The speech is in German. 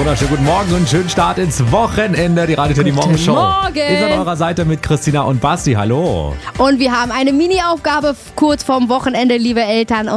wunderschönen guten Morgen und schönen Start ins Wochenende. Die Radio Teddy Morgen Show Morgen. ist an eurer Seite mit Christina und Basti. Hallo. Und wir haben eine Mini-Aufgabe kurz vorm Wochenende, liebe Eltern.